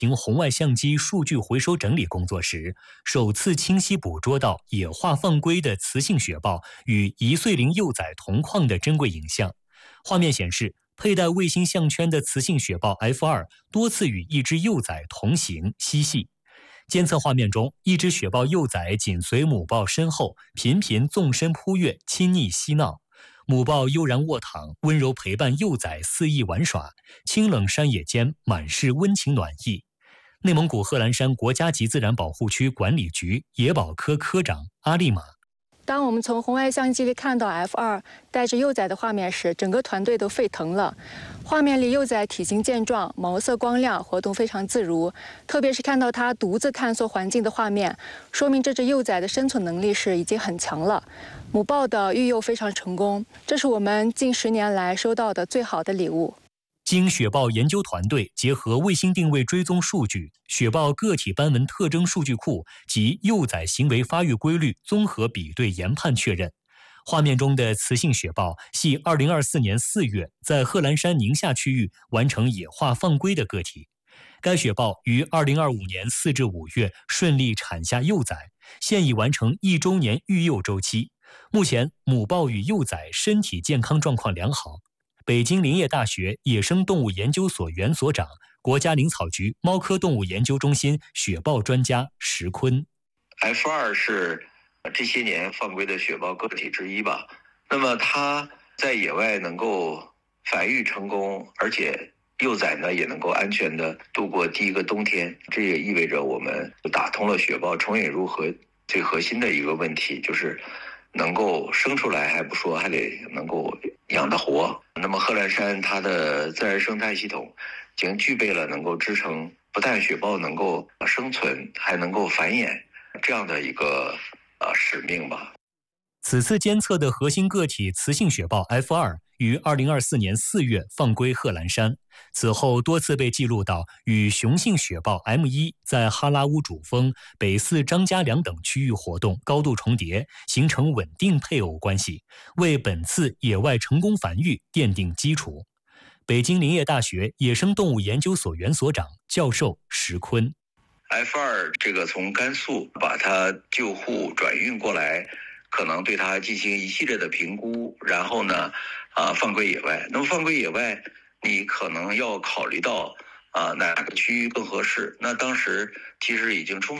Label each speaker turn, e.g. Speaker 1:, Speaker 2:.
Speaker 1: 行红外相机数据回收整理工作时，首次清晰捕捉到野化放归的雌性雪豹与1岁龄幼崽同框的珍贵影像。画面显示，佩戴卫星项圈的雌性雪豹 F2 多次与一只幼崽同行嬉戏。监测画面中，一只雪豹幼崽紧随母豹身后，频频纵身扑跃，亲昵嬉闹。母豹悠然卧躺，温柔陪伴幼崽肆意玩耍，清冷山野间满是温情暖意。内蒙古贺兰山国家级自然保护区管理局野保科科长阿丽玛。
Speaker 2: 当我们从红外相机里看到 F2 带着幼崽的画面时，整个团队都沸腾了。画面里幼崽体型健壮，毛色光亮，活动非常自如。特别是看到它独自探索环境的画面，说明这只幼崽的生存能力是已经很强了。母豹的育幼非常成功，这是我们近10年来收到的最好的礼物。
Speaker 1: 经雪豹研究团队结合卫星定位追踪数据、雪豹个体斑纹特征数据库及幼崽行为发育规律综合比对研判确认，画面中的雌性雪豹系2024年4月在贺兰山宁夏区域完成野化放归的个体。该雪豹于2025年4至5月顺利产下幼崽，现已完成1周年育幼周期。目前，母豹与幼崽身体健康状况良好。北京林业大学野生动物研究所原所长、国家林草局猫科动物研究中心雪豹专家石坤。
Speaker 3: F2 是这些年放归的雪豹个体之一吧。那么它在野外能够繁育成功，而且幼崽呢也能够安全的度过第一个冬天，这也意味着我们打通了雪豹重引入河最核心的一个问题，就是能够生出来还不说，还得能够养得活。那么贺兰山它的自然生态系统已经具备了能够支撑不但雪豹能够生存，还能够繁衍这样的一个使命吧。
Speaker 1: 此次监测的核心个体雌性雪豹 F2 于2024年4月放归贺兰山，此后多次被记录到与雄性雪豹 M1 在哈拉乌主峰、北四张家梁等区域活动高度重叠，形成稳定配偶关系，为本次野外成功繁育奠定基础。北京林业大学野生动物研究所原所长、教授石坤。
Speaker 3: F2 这个从甘肃把它救护转运过来，可能对它进行一系列的评估，然后呢，放归野外。那么放归野外，你可能要考虑到哪个区域更合适。那当时其实已经充分